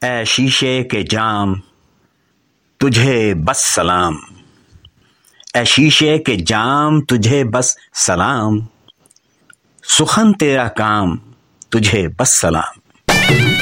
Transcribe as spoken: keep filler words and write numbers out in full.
ऐ शीशे के जाम तुझे बस सलाम, ऐ शीशे के जाम तुझे बस सलाम, सुखन तेरा काम तुझे बस सलाम।